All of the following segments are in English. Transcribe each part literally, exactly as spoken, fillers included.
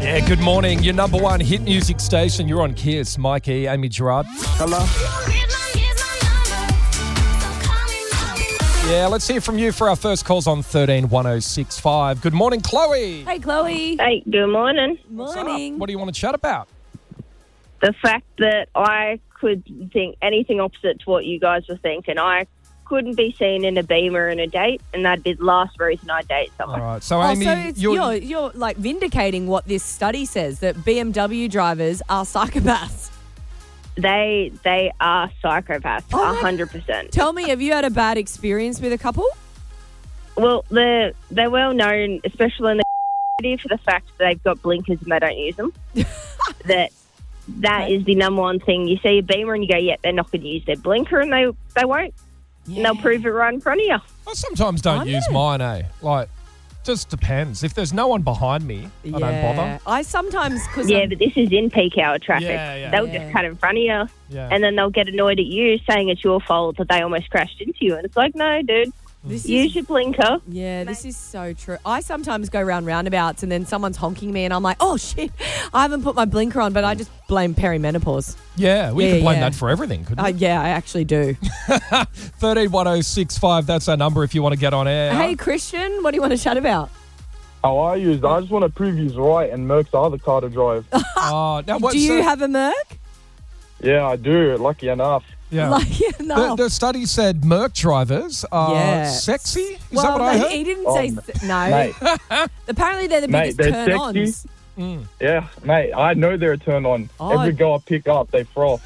Yeah, good morning. Your number one hit music station. You're on Kiss. Mike E, Amy Gerard. Hello. Yeah, let's hear from you for our first calls on thirteen one oh six five. Good morning, Chloe. Hey, Chloe. Hey, good morning. What's up? Morning. What do you want to chat about? The fact that I could think anything opposite to what you guys were thinking. I couldn't be seen in a Beamer in a date, and that'd be the last reason I'd date someone. All right. So, Oh, Amy, so it's, you're, you're, you're like vindicating what this study says, that B M W drivers are psychopaths. They they are psychopaths, Oh a my- hundred percent. Tell me, have you had a bad experience with a couple? Well, they're they're well known, especially in the community, for the fact that they've got blinkers and they don't use them. that that Okay. is the number one thing. You see a Beamer and you go, yeah, they're not going to use their blinker, and they they won't. And they'll prove it right in front of you. I sometimes don't I use know. mine, eh? Like, just depends. If there's no one behind me, I don't bother. I sometimes, because Yeah, but this is in peak hour traffic. Yeah, yeah. They'll Yeah. just cut in front of you. Yeah. And then they'll get annoyed at you saying it's your fault that they almost crashed into you. And it's like, no, dude, this use is, your blinker. yeah, this is so true. I sometimes go around roundabouts and then someone's honking me and I'm like, oh shit, I haven't put my blinker on, but I just blame perimenopause. Yeah, we Yeah, could blame yeah. that for everything, couldn't Uh, we? yeah, I actually do. thirteen one oh six five, that's our number if you want to get on air. Hey, Christian, what do you want to chat about? How are you? I just want to prove you's right and Merc's the other car to drive. Oh, now what, do you so- have a Merc? Yeah, I do. Lucky enough. Yeah. Like, The, no. the study said Merc drivers are Yeah. sexy. Is well, that what I no, heard? he didn't Oh, say m- s- no. Mate, Apparently, they're the Mate, biggest they're turn-ons. sexy. yeah, mate, I know they're a turn on. Oh. Every girl I pick up, they froth.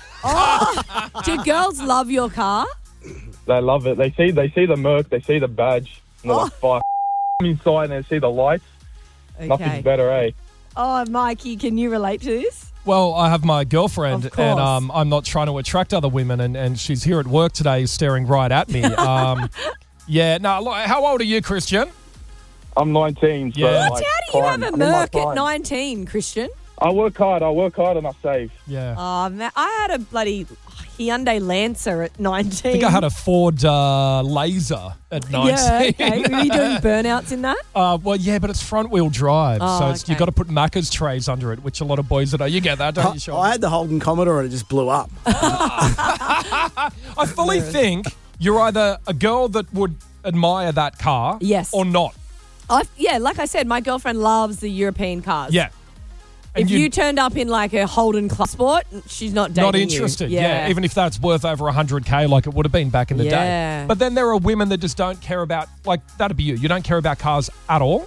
Oh, do girls love your car? They love it. They see they see the Merc, they see the badge, and they're like, fuck. Inside and they see the lights. Okay. Nothing's better, eh? Oh, Mikey, can you relate to this? Well, I have my girlfriend, Of course. and um, I'm not trying to attract other women, and, and she's here at work today staring right at me. Um, yeah, no, look, how old are you, Christian? I'm nineteen, so Yeah. What? like, How do you prime. have a I'm in my Merc at prime. nineteen, Christian? I work hard, I work hard and I save. Yeah. Oh, man, I had a bloody Hyundai Lancer at nineteen. I think I had a Ford uh, Laser at Yeah, nineteen. okay. Were you doing burnouts in that? Uh, well, yeah, but it's front wheel drive, Oh, so it's, okay. you've got to put Macca's trays under it, which a lot of boys don't know. You get that, don't you, Sean? I had the Holden Commodore and it just blew up. I fully think you're either a girl that would admire that car, Yes. or not. I, yeah, like I said, my girlfriend loves the European cars. Yeah. And If you'd- you turned up in like a Holden Club Sport, she's not dating not you. interested. Yeah. even if that's worth over one hundred K like it would have been back in the Yeah. day. But then there are women that just don't care about, like, that'd be you. You don't care about cars at all.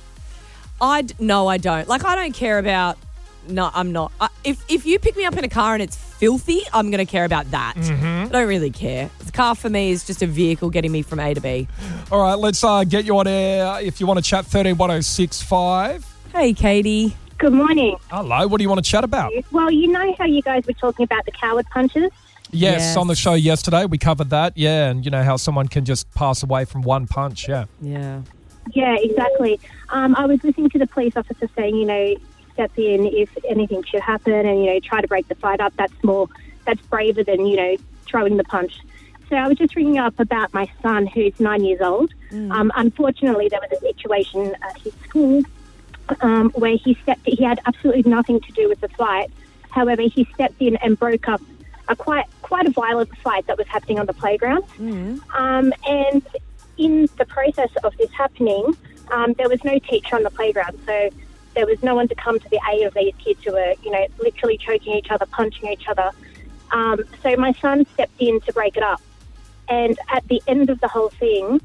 I no, I don't. Like, I don't care about. No, I'm not. I, if if you pick me up in a car and it's filthy, I'm going to care about that. Mm-hmm. I don't really care. The car for me is just a vehicle getting me from A to B. All right, let's uh, get you on air. If you want to chat, thirteen one oh six five. Hey, Katie. Good morning. Hello, what do you want to chat about? Well, you know how you guys were talking about the coward punches? Yes, Yes. on the show yesterday, we covered that. Yeah, and you know how someone can just pass away from one punch. Yeah. Yeah. Yeah, exactly. Um, I was listening to the police officer saying, you know, step in if anything should happen and, you know, try to break the fight up. That's more, that's braver than, you know, throwing the punch. So I was just ringing up about my son who's nine years old. Um, unfortunately, there was a situation at his school um, where he stepped, he had absolutely nothing to do with the fight. However, he stepped in and broke up a quite, quite a violent fight that was happening on the playground. Um, and in the process of this happening, um, there was no teacher on the playground, so there was no one to come to the aid of these kids who were, you know, literally choking each other, punching each other. Um, so my son stepped in to break it up. And at the end of the whole thing,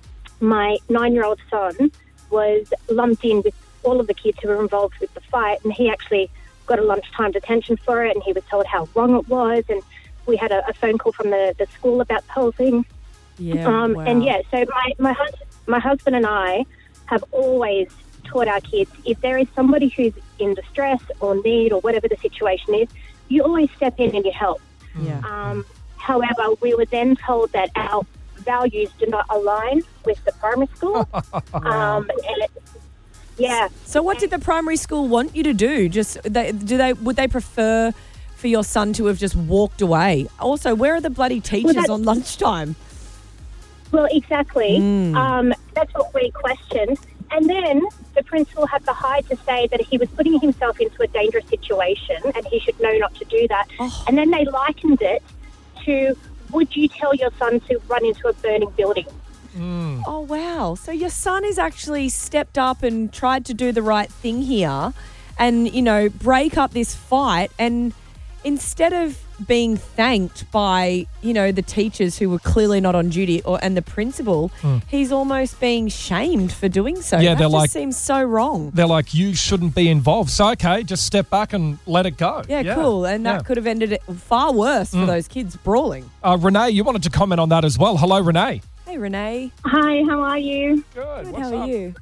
my nine-year-old son was lumped in with all of the kids who were involved with the fight, and he actually got a lunchtime detention for it, and he was told how wrong it was, and we had a, a phone call from the, the school about the whole thing. Yeah. Um, wow. And yeah, so my my, hus- my husband and I have always taught our kids, if there is somebody who's in distress or need or whatever the situation is, you always step in and you help. Yeah. Um, however, we were then told that our values do not align with the primary school. um, and it, yeah. So what did the primary school want you to do? Just they, do they would they prefer for your son to have just walked away? Also, where are the bloody teachers that's- on lunchtime? Well, exactly. Mm. Um, that's what we questioned. And then the principal had the hide to say that he was putting himself into a dangerous situation and he should know not to do that. Oh. And then they likened it to, would you tell your son to run into a burning building? Oh, wow. So your son has actually stepped up and tried to do the right thing here and, you know, break up this fight. And instead of being thanked by, you know, the teachers who were clearly not on duty or and the principal, mm. he's almost being shamed for doing so. Yeah, that they're just like, seems so wrong. They're like, you shouldn't be involved. So, okay, just step back and let it go. Yeah, yeah. cool. And that yeah. could have ended it far worse mm. for those kids brawling. Uh, Renee, you wanted to comment on that as well. Hello, Renee. Hey, Renee. How are you? Good. Good. What's How are up? you?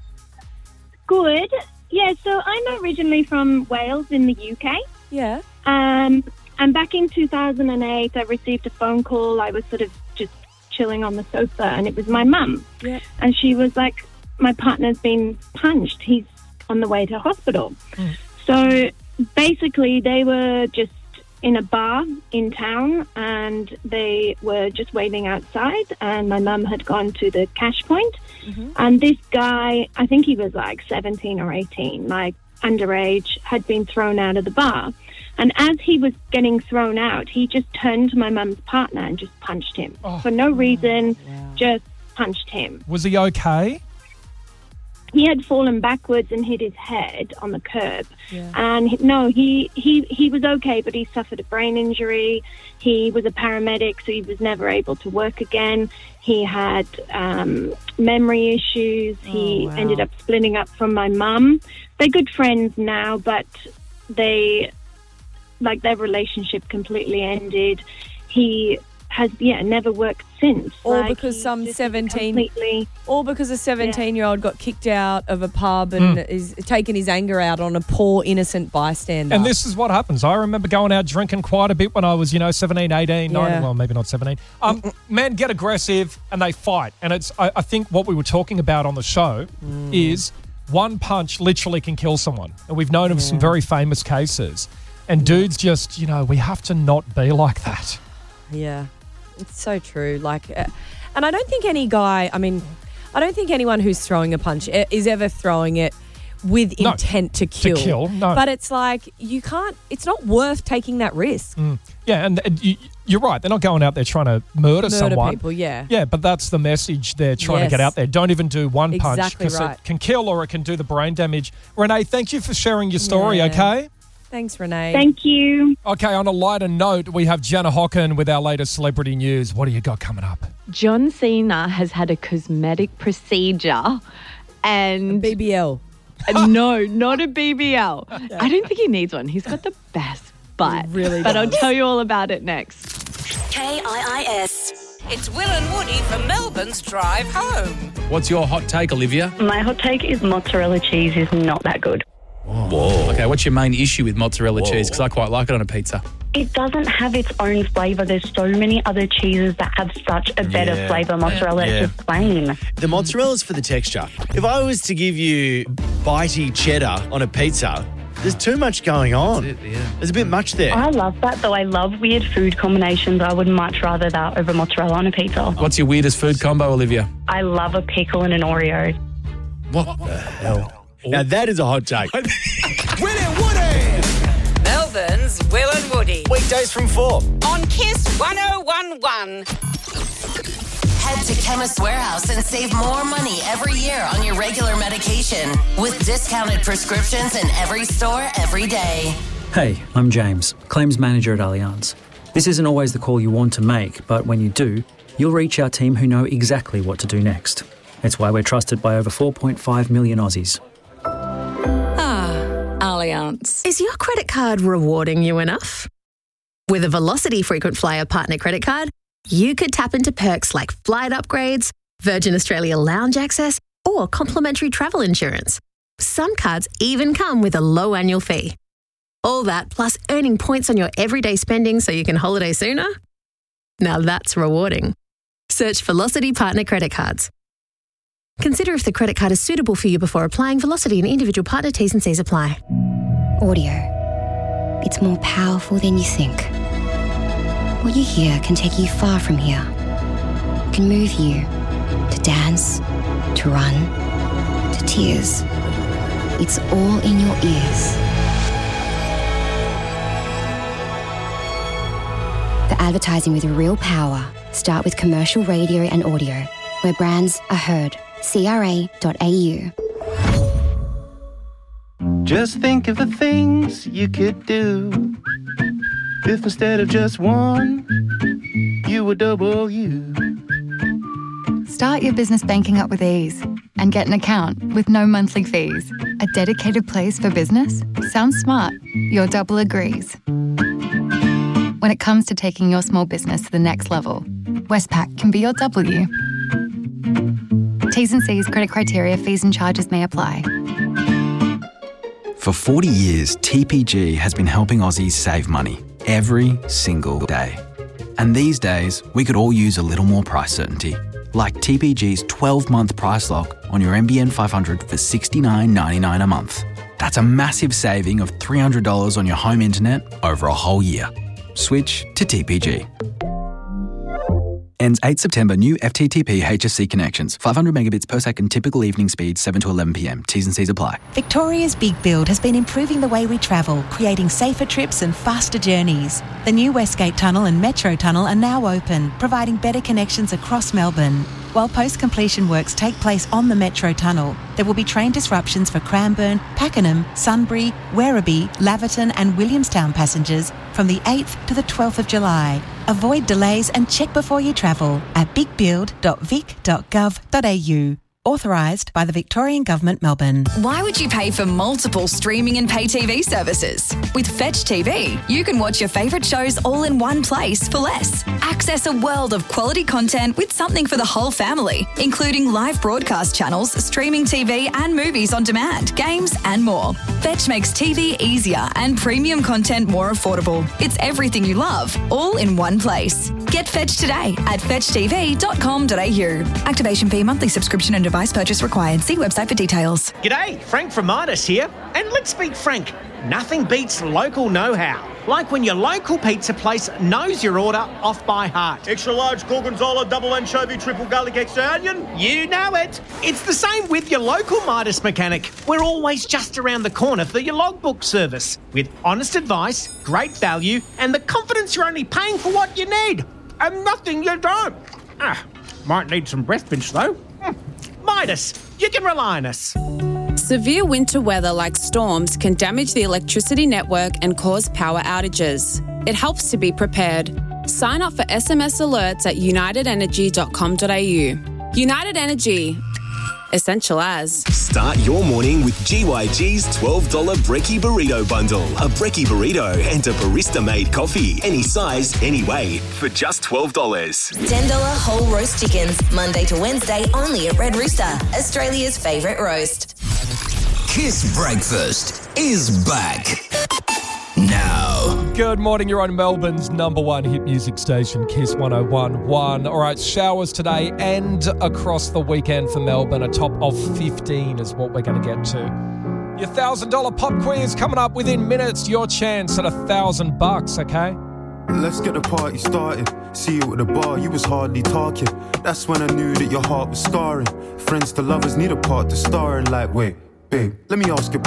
Good. Yeah, so I'm originally from Wales in the U K. Yeah. Um, and back in two thousand eight, I received a phone call. I was sort of just chilling on the sofa, and it was my mum. Yeah. And she was like, my partner's been punched. He's on the way to hospital. Mm. So basically, they were just in a bar in town, and they were just waiting outside, and my mum had gone to the cash point. Mm-hmm. And this guy, I think he was like seventeen or eighteen, like underage, had been thrown out of the bar. And as he was getting thrown out, he just turned to my mum's partner and just punched him. Oh. For no reason, Wow. just punched him. Was he okay? He had fallen backwards and hit his head on the curb. Yeah. And he, no, he, he, he was okay, but he suffered a brain injury. He was a paramedic, so he was never able to work again. He had um, memory issues. He Oh, wow. ended up splitting up from my mum. They're good friends now, but they, like, their relationship completely ended. He has, yeah, never worked since. All Like, because he some just seventeen completely... All because a seventeen-year-old got kicked out of a pub and Mm. is taking his anger out on a poor, innocent bystander. And this is what happens. I remember going out drinking quite a bit when I was, you know, seventeen, eighteen, Yeah. nineteen, well, maybe not seventeen. Um, men get aggressive and they fight. And it's, I, I think what we were talking about on the show Mm. is one punch literally can kill someone. And we've known of some very famous cases. And dudes just, you know, we have to not be like that. Yeah, it's so true. Like, uh, and I don't think any guy, I mean, I don't think anyone who's throwing a punch i- is ever throwing it with No, intent to kill. To kill, no. But it's like, you can't, it's not worth taking that risk. Mm. Yeah, and, and you, you're right. They're not going out there trying to murder, Murder someone. people, yeah. Yeah, but that's the message they're trying Yes. to get out there. Don't even do one punch Exactly because right. it can kill or it can do the brain damage. Renee, thank you for sharing your story, Yeah. okay? Thanks, Renee. Thank you. Okay, on a lighter note, we have Jenna Hocken with our latest celebrity news. What do you got coming up? John Cena has had a cosmetic procedure and... B B L. Uh, no, not a B B L. I don't think he needs one. He's got the best butt. He really But I'll does. tell you all about it next. K I I S. It's Will and Woody for Melbourne's Drive Home. What's your hot take, Olivia? My hot take is mozzarella cheese is not that good. Whoa. Okay, what's your main issue with mozzarella cheese? Because I quite like it on a pizza. It doesn't have its own flavour. There's so many other cheeses that have such a better Yeah. flavour. Mozzarella Yeah. is just plain. The mozzarella's for the texture. If I was to give you bitey cheddar on a pizza, there's too much going on. That's it, yeah. There's a bit much there. I love that, though. I love weird food combinations. I would much rather that over mozzarella on a pizza. What's your weirdest food combo, Olivia? I love a pickle and an Oreo. What the hell? Now that is a hot take. Will and Woody. Melbourne's Will and Woody. Weekdays from four. On Kiss one oh one one. Head to Chemist Warehouse and save more money every year on your regular medication with discounted prescriptions in every store every day. Hey, I'm James, Claims Manager at Allianz. This isn't always the call you want to make, but when you do, you'll reach our team who know exactly what to do next. It's why we're trusted by over four point five million Aussies. Ah, Allianz. Is your credit card rewarding you enough? With a Velocity Frequent Flyer Partner Credit Card, you could tap into perks like flight upgrades, Virgin Australia lounge access, or complimentary travel insurance. Some cards even come with a low annual fee. All that plus earning points on your everyday spending so you can holiday sooner? Now that's rewarding. Search Velocity Partner Credit Cards. Consider if the credit card is suitable for you before applying. Velocity and individual partner T's and C's apply. Audio. It's more powerful than you think. What you hear can take you far from here. It can move you to dance, to run, to tears. tears. It's all in your ears. The advertising with real power. Start with commercial radio and audio, where brands are heard. C R A dot A U. Just think of the things you could do if instead of just one, you were double you. Start your business banking up with ease and get an account with no monthly fees. A dedicated place for business? Sounds smart. Your double agrees. When it comes to taking your small business to the next level, Westpac can be your W. T's and C's, credit criteria, fees and charges may apply. For forty years, T P G has been helping Aussies save money every single day. And these days, we could all use a little more price certainty, like T P G's twelve-month price lock on your N B N five hundred for sixty-nine ninety-nine a month. That's a massive saving of three hundred dollars on your home internet over a whole year. Switch to T P G. Ends eighth September. New F T T P H S C connections. five hundred megabits per second typical evening speed, seven to eleven p m. T's and C's apply. Victoria's Big Build has been improving the way we travel, creating safer trips and faster journeys. The new Westgate Tunnel and Metro Tunnel are now open, providing better connections across Melbourne. While post-completion works take place on the Metro Tunnel, there will be train disruptions for Cranbourne, Pakenham, Sunbury, Werribee, Laverton and Williamstown passengers from the eighth to the twelfth of July. Avoid delays and check before you travel at big build dot vic dot gov dot a u. Authorised by the Victorian Government, Melbourne. Why would you pay for multiple streaming and pay T V services? With Fetch T V, you can watch your favourite shows all in one place for less. Access a world of quality content with something for the whole family, including live broadcast channels, streaming T V and movies on demand, games and more. Fetch makes T V easier and premium content more affordable. It's everything you love, all in one place. Get Fetch today at fetch t v dot com dot a u. Activation fee, monthly subscription and device purchase required. See website for details. G'day, Frank from Midas here. And let's be frank, nothing beats local know-how. Like when your local pizza place knows your order off by heart. Extra large gorgonzola, double anchovy, triple garlic, extra onion. You know it. It's the same with your local Midas mechanic. We're always just around the corner for your logbook service. With honest advice, great value, and the confidence you're only paying for what you need. And nothing you don't. Ah, might need some breath mints though. Midas, you can rely on us. Severe winter weather like storms can damage the electricity network and cause power outages. It helps to be prepared. Sign up for S M S alerts at united energy dot com dot a u. United Energy. Essential as. Start your morning with G Y G's twelve dollars Brekkie Burrito Bundle. A Brekkie Burrito and a barista-made coffee. Any size, any way, for just twelve dollars. ten dollars whole roast chickens, Monday to Wednesday, only at Red Rooster, Australia's favourite roast. Kiss Breakfast is back. Now. Good morning, you're on Melbourne's number one hit music station, Kiss one oh one point one. All right, showers today and across the weekend for Melbourne. A top of fifteen is what we're going to get to. Your one thousand dollars pop quiz coming up within minutes. Your chance at a thousand bucks, okay? Let's get the party started. See you at the bar, you was hardly talking. That's when I knew that your heart was scarring. Friends to lovers need a part to star in. Like, wait, babe, let me ask you